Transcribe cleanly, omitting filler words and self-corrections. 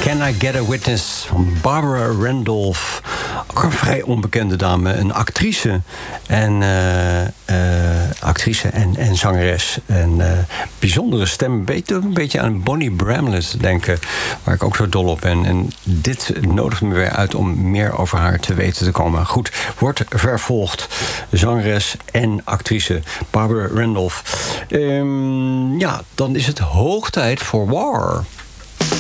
Can I Get a Witness van Barbara Randolph. Ook een vrij onbekende dame. Een actrice en zangeres. En bijzondere stem. Een beetje aan Bonnie Bramlett denken. Waar ik ook zo dol op ben. En dit nodigt me weer uit om meer over haar te weten te komen. Goed, wordt vervolgd. Zangeres en actrice Barbara Randolph. Dan is het hoog tijd voor War.